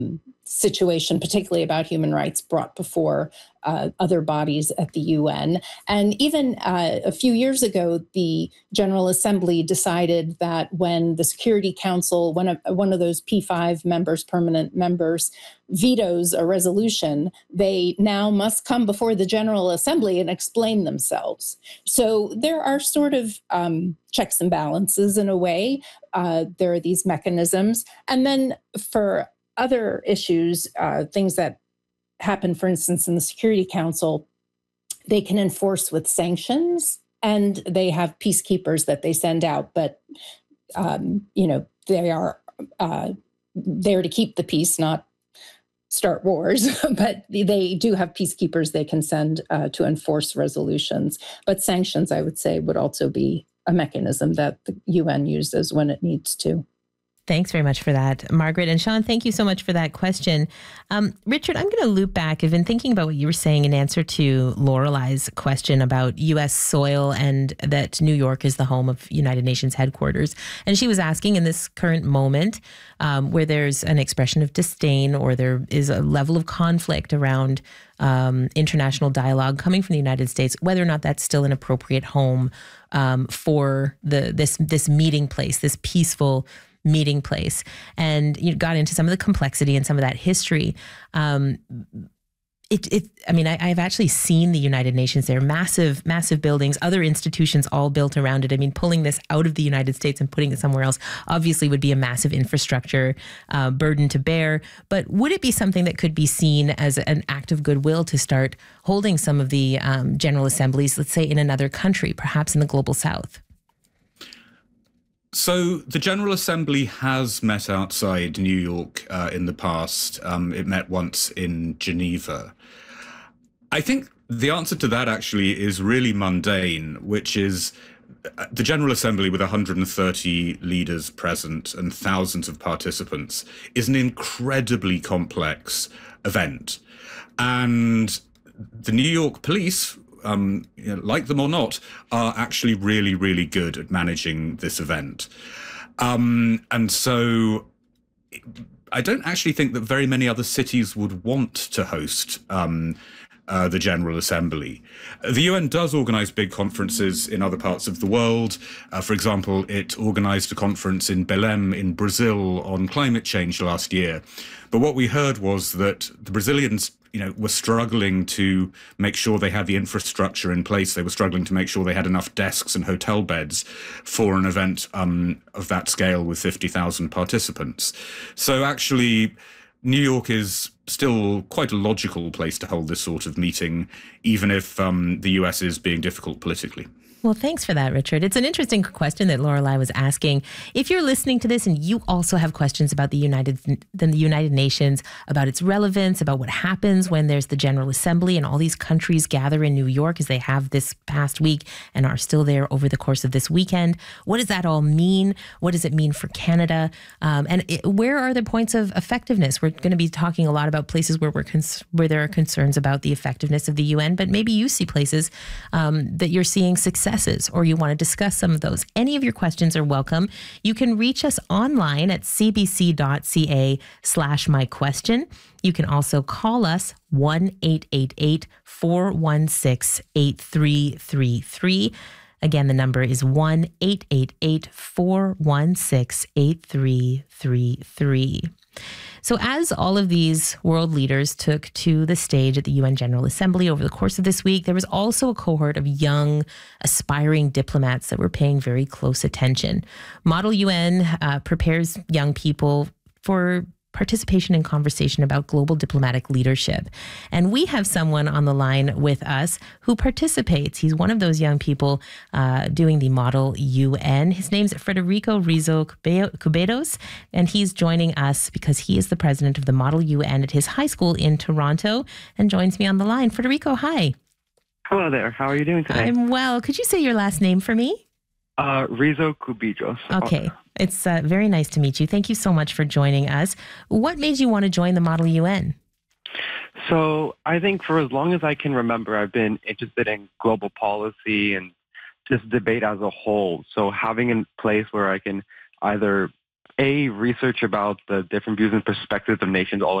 situation, particularly about human rights, brought before other bodies at the UN. And even a few years ago, the General Assembly decided that when the Security Council, one of those P5 members, permanent members, vetoes a resolution, they now must come before the General Assembly and explain themselves. So there are sort of checks and balances in a way. There are these mechanisms. And then for other issues, things that happen, for instance, in the Security Council, they can enforce with sanctions, and they have peacekeepers that they send out. But, they are there to keep the peace, not start wars. But they do have peacekeepers they can send to enforce resolutions. But sanctions, I would say, would also be a mechanism that the UN uses when it needs to. Thanks very much for that, Margaret. And Sean, thank you so much for that question. Richard, I'm going to loop back. I've been thinking about what you were saying in answer to Lorelei's question about U.S. soil and that New York is the home of United Nations headquarters. And she was asking, in this current moment where there's an expression of disdain or there is a level of conflict around international dialogue coming from the United States, whether or not that's still an appropriate home for this meeting place, this peaceful meeting place. And you got into some of the complexity and some of that history. I've actually seen the United Nations there, massive buildings, other institutions all built around it. I mean, pulling this out of the United States and putting it somewhere else obviously would be a massive infrastructure burden to bear. But would it be something that could be seen as an act of goodwill to start holding some of the General Assemblies, let's say in another country, perhaps in the Global South? So the General Assembly has met outside New York in the past. It met once in Geneva. I think the answer to that actually is really mundane, which is the General Assembly with 130 leaders present and thousands of participants is an incredibly complex event. And the New York police, like them or not, are actually really, really good at managing this event. And so I don't actually think that very many other cities would want to host the General Assembly. The UN does organize big conferences in other parts of the world. For example, it organized a conference in Belém in Brazil on climate change last year. But what we heard was that the Brazilians were struggling to make sure they had the infrastructure in place. They were struggling to make sure they had enough desks and hotel beds for an event of that scale with 50,000 participants. So actually, New York is still quite a logical place to hold this sort of meeting, even if the US is being difficult politically. Well, thanks for that, Richard. It's an interesting question that Lorelei was asking. If you're listening to this and you also have questions about the United Nations, about its relevance, about what happens when there's the General Assembly and all these countries gather in New York as they have this past week and are still there over the course of this weekend, what does that all mean? What does it mean for Canada? Where are the points of effectiveness? We're going to be talking a lot about places where there are concerns about the effectiveness of the UN, but maybe you see places that you're seeing successes, or you want to discuss some of those. Any of your questions are welcome. You can reach us online at cbc.ca/myquestion. You can also call us 1-888-416-8333. Again, the number is 1-888-416-8333. So as all of these world leaders took to the stage at the UN General Assembly over the course of this week, there was also a cohort of young, aspiring diplomats that were paying very close attention. Model UN prepares young people for participation in conversation about global diplomatic leadership. And we have someone on the line with us who participates. He's one of those young people doing the Model UN. His name's Federico Rizzo Cubedos, and he's joining us because he is the president of the Model UN at his high school in Toronto and joins me on the line. Federico, hi. Hello there. How are you doing today? I'm well. Could you say your last name for me? Rizzo Cubedos. Okay. It's very nice to meet you. Thank you so much for joining us. What made you want to join the Model UN? So I think for as long as I can remember, I've been interested in global policy and just debate as a whole. So having a place where I can either research about the different views and perspectives of nations all